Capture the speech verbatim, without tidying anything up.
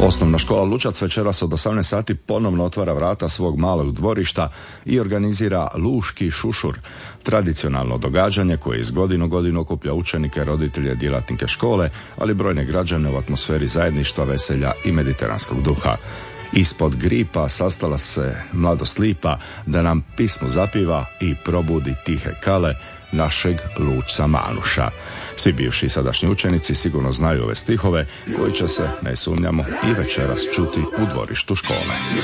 Osnovna škola Lučac večeras od osamnaest sati ponovno otvara vrata svog malog dvorišta i organizira Luški šušur, tradicionalno događanje koje iz godinu godinu okuplja učenike, roditelje, djelatnike škole, ali brojne građane u atmosferi zajedništva, veselja i mediteranskog duha. Ispod gripa sastala se mladost lipa da nam pismu zapiva i probudi tihe kale našeg Lučca Manuša. Svi bivši i sadašnji učenici sigurno znaju ove stihove koji će se, ne sumnjamo, i večeras čuti u dvorištu škole.